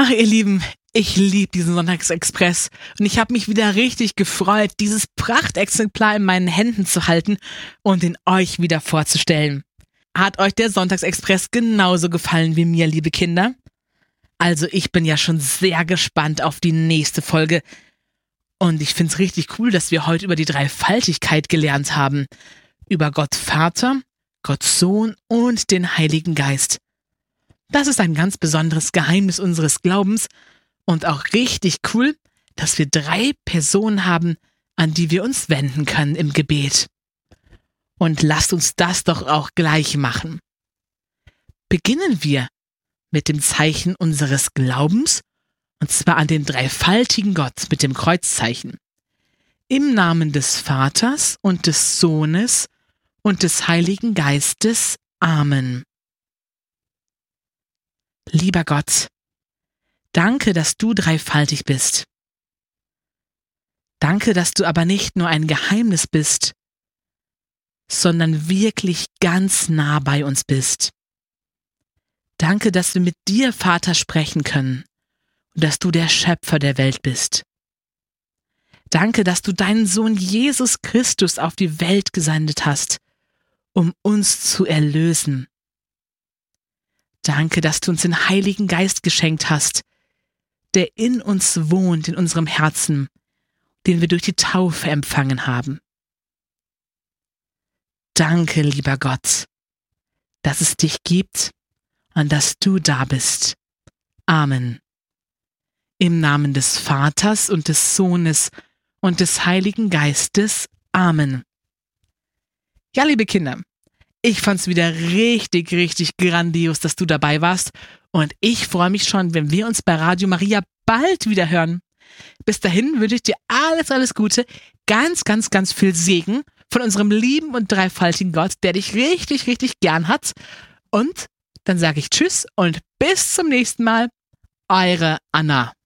Ach, ihr Lieben, ich liebe diesen Sonntagsexpress und ich habe mich wieder richtig gefreut, dieses Prachtexemplar in meinen Händen zu halten und ihn euch wieder vorzustellen. Hat euch der Sonntagsexpress genauso gefallen wie mir, liebe Kinder? Also ich bin ja schon sehr gespannt auf die nächste Folge und ich find's richtig cool, dass wir heute über die Dreifaltigkeit gelernt haben. Über Gott Vater, Gott Sohn und den Heiligen Geist. Das ist ein ganz besonderes Geheimnis unseres Glaubens und auch richtig cool, dass wir 3 Personen haben, an die wir uns wenden können im Gebet. Und lasst uns das doch auch gleich machen. Beginnen wir mit dem Zeichen unseres Glaubens, und zwar an den dreifaltigen Gott mit dem Kreuzzeichen. Im Namen des Vaters und des Sohnes und des Heiligen Geistes. Amen. Lieber Gott, danke, dass du dreifaltig bist. Danke, dass du aber nicht nur ein Geheimnis bist, sondern wirklich ganz nah bei uns bist. Danke, dass wir mit dir, Vater, sprechen können und dass du der Schöpfer der Welt bist. Danke, dass du deinen Sohn Jesus Christus auf die Welt gesendet hast, um uns zu erlösen. Danke, dass du uns den Heiligen Geist geschenkt hast, der in uns wohnt, in unserem Herzen, den wir durch die Taufe empfangen haben. Danke, lieber Gott, dass es dich gibt und dass du da bist. Amen. Im Namen des Vaters und des Sohnes und des Heiligen Geistes. Amen. Ja, liebe Kinder, ich fand's wieder richtig, richtig grandios, dass du dabei warst und ich freue mich schon, wenn wir uns bei Radio Maria bald wieder hören. Bis dahin wünsche ich dir alles Gute, ganz, ganz, ganz viel Segen von unserem lieben und dreifaltigen Gott, der dich richtig, richtig gern hat. Und dann sage ich Tschüss und bis zum nächsten Mal. Eure Anna.